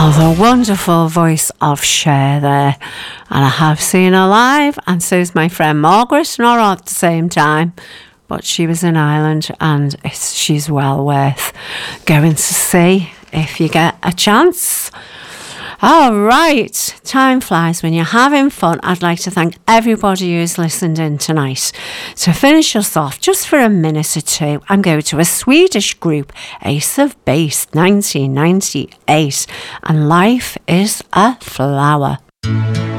Oh, the wonderful voice of Cher there. And I have seen her live, and so's my friend Margaret, not at the same time. But she was in Ireland, and she's well worth going to see if you get a chance. All right, time flies when you're having fun. I'd like to thank everybody who's listened in tonight. To finish us off, just for a minute or two, I'm going to a Swedish group, Ace of Base, 1998, and Life is a Flower.